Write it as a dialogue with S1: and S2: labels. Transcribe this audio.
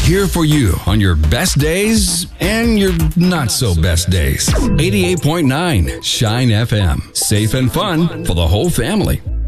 S1: Here for you on your best days and your not so best days. 88.9 Shine FM. Safe and fun for the whole family.